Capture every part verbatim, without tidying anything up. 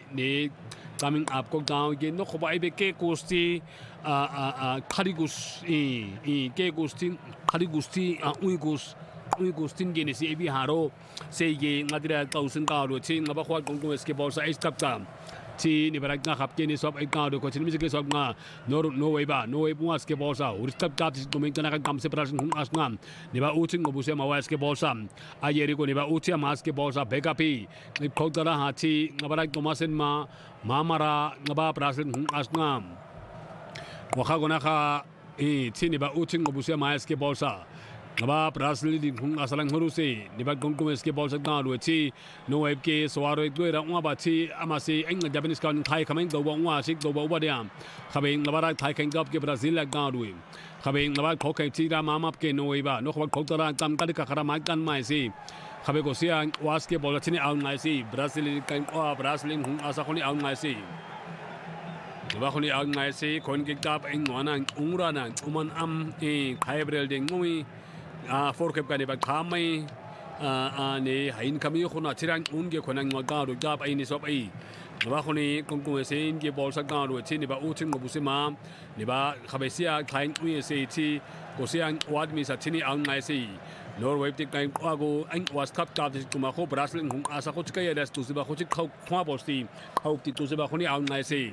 네 coming up ko daw ge no ko ba ibe ke gusti a a a karigus i i ke gusti karigusti a uigus uigustin ge ne si ebi haro se ge ngadira tausin ka ro chi ngaba khwa kong kong basketball sa ice cup ta chi ni barak na khap ke ni sob ai ka ro ko chi mi ke sob nga no no way ba no way bu basketball sa ur cup ka ti domin kana kam se prasin hung as ngam ni ba utin ngo bu se ma basketball sa a yeri ko ni ba utia basketball sa beka pi ni khok dara ha chi ngabarak tomasen ma mamara ngaba prasin hung as ngam wa kha gona kha e chi ni ba utin ngo bu se ma basketball sa ngaba Brazil di hung asalang huru se ni ba gong kong basketball sa ga ro chi no web ke swaro goi ra ngwa ba chi ama se eng Japanese kan thai khameng do ba ngwa sik do ba ba dia khabe ngaba ra thai kheng gap ke Brazil la ga ro khabe ngaba khok kai chi ra ma map ke no web ba no khok khok tara kam ka ka khara ma kan mai se khabe ko sia basketball chi ni au ngai se Brazil kan wa Brazil hung asa khoni au ngai se ngaba khoni au ngai se kon ke kap eng ngwana ungra na uman am e khai brel ding ngui a forkep ka ne ba khamai a a ne hain kami khona chirang un ge khona nga ga ro ga pai ni sop ai ba khoni kong kong se in ge bol sa ga ro chi ni ba u ching bu se ma ni ba khabesia khain u se chi ko se an wad mi sa chini ang ngai se Norway ti kai kwa go ang was cup ka ti kuma kho Brazil hung asa kho chika ya das tu se ba kho chi khau khwa bol si khau ti tu se ba khoni ang ngai se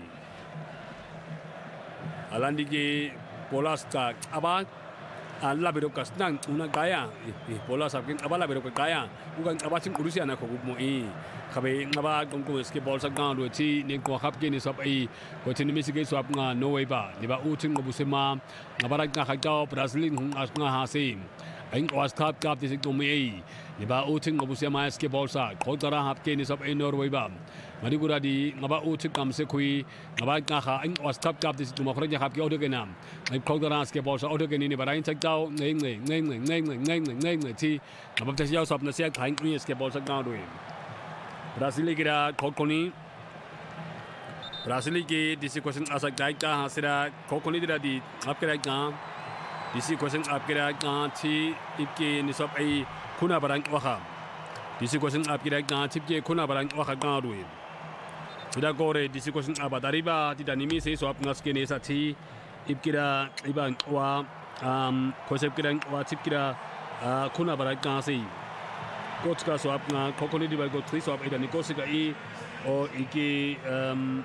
alandi ge polas ka aba ala bero kasnang una gaya bola sakin abala bero gaya ugan abaching urusia na ko mo e khabe ngaba kong ko basketball sa ga ro chi ne ko khap ke ni sop ai ko tin mi sige swap nga no way ba ni ba u ching mo busema ngaba ra nga khajao Brazil hung as nga ha se ai was cup cup ti ko mi ni ba u ching mo busema basketball sa ko tara hap ke ni sop ai Norway ba mari gura di ngaba u ching kam se khui ngaba nga kha ai was cup cup ti ko khra ja khap ke odo ke nam ai ko tara basketball sa odo ke ni ni ba rain chak chao ngai ngai ngai ngai ngai ngai ngai ngai ngai ngai chi ngaba ta sia sop na sia thain ni basketball sa ga ro Brazil ke ra khokoni Brazil ke disi question asa dai ka hasira khokoni dira di ap ke ra ga disi question ap ke ra ga chi ipke ni sop ai khuna barang wa kha disi question ap ke ra ga chi ke khuna barang wa kha ga ro Sudah gore disi question aba dariba ti danimi se sop ngas ke ne sa chi ipkira iban wa um konsep kira wa chip kira khuna barang ga se coach ka so apna khokoni diba go three so ap ida nikos ka i o iki um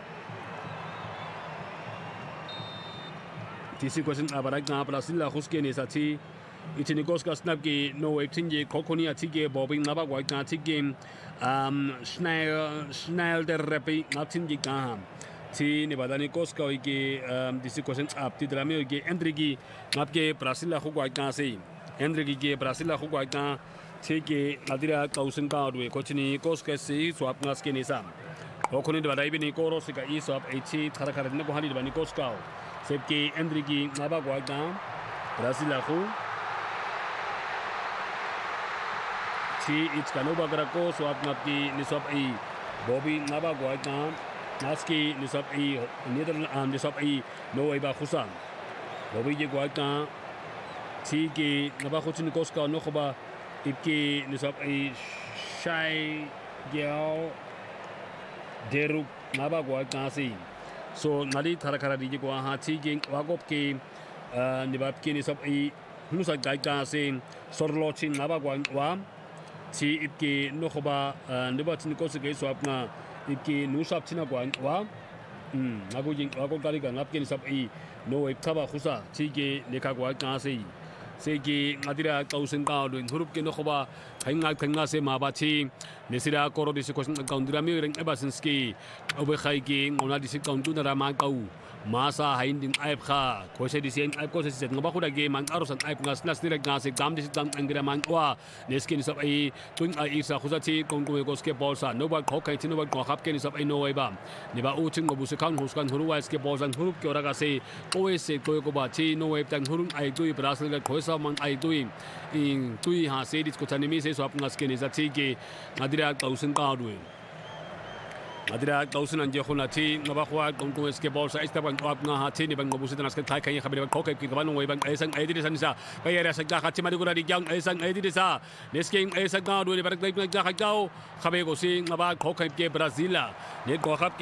tisi question abara ga Brazil la huske ne sa chi ichi nikos ka snap ki no acting je khokoni a chi ge bobing na ba wa ga chi game um snail snail der repi ngapin ji ga chi ni badani kos ka iki um tisi question up ti drame ge endrigi ngap ge Brazil la khwa ga se endrigi ge Brazil la khwa ga Cheke adira kausen ka ro ko chini kos ke si swap ngas ke ni sam o khoni de dai bi ni ko ro sika i swap h thara khara ne ko hani de ni kos ka sep ke endrigi ngaba gwa ga Brazil la khu chi it's kanova gra ko swap ngap ki ni swap i bobi ngaba gwa ga naski ni swap i netherland am ni swap i no way ba khusan bobi je gwa ga chi ke ngaba khu chini kos ka no khoba Ipki nisab ai shai gyao deruk naba gwa kasi so nali thara khara di gwa ha chi ge wagop ke nibab ke nisab ai hnusa gai ka se sorlo chin naba gwa wa chi ipki no khoba niba chin ko se ge so apna ipki nusap china gwa wa um nago jing wagop gari ga ngap ke nisab ai no ip thaba khusa chi ge lekha gwa ka se Segi ngadira kausen ka luin hurup ke no khoba thainga thainga se ma ba chi nesira koro disi kosin kaundira mi reng ebasinski obe khai ki ngona disi kauntu na ma kau masa hain ding aip kha khose disi aip ko se set ngaba khuda ge mang arosan aip ngas nas nira ga se gam disi dang angira mang wa neski ni sab ai tuing ai isa khusa chi kong ko ko ske ball sa no ba khok khai chi no ba ko khap ke ni sab ai no ai ba ni ba u chung go bu se khan huskan huru wa ske ball san hurup ke ora ga se ko se ko ko ba chi no ai tang hurung ai tu Brazil ga khosa mang ai tu in tu ha se dis ko tanimi se so ap ngas ke ni za chi ge ngadira kausen ka ru Adira kausen anje khona thi ngaba khwa kong ko ske ball sa ista bang up nga ha thi ni bang ngobu se nas ke thai khai khabe ko ke ki ban ngoi bang ai sang ai di san sa ba ya sa ga kha chi ma di ko ri gyang ai sang ai di sa nesking ai sang ga ru ni bar dai ga kha khabe ko si ngaba ko ke Brazil ne ko khap